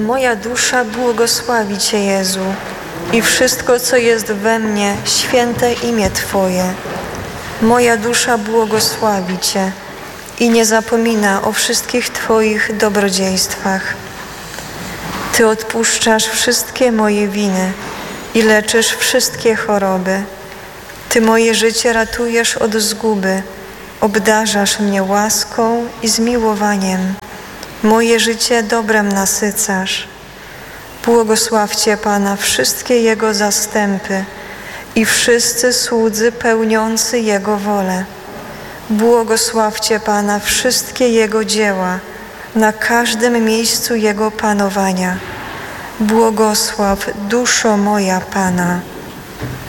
Moja dusza błogosławi Cię, Jezu, i wszystko, co jest we mnie, święte imię Twoje. Moja dusza błogosławi Cię i nie zapomina o wszystkich Twoich dobrodziejstwach. Ty odpuszczasz wszystkie moje winy i leczysz wszystkie choroby. Ty moje życie ratujesz od zguby, obdarzasz mnie łaską i zmiłowaniem. Moje życie dobrem nasycasz. Błogosławcie Pana wszystkie Jego zastępy i wszyscy słudzy pełniący Jego wolę. Błogosławcie Pana wszystkie Jego dzieła na każdym miejscu Jego panowania. Błogosław duszo moja Pana.